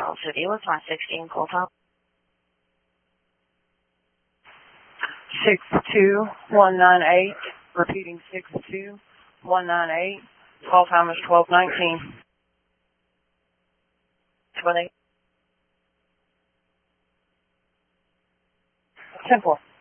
Charles City. What's my 16 call time? 62198. Repeating 62198. Call time is 12:19. 20. 10-4.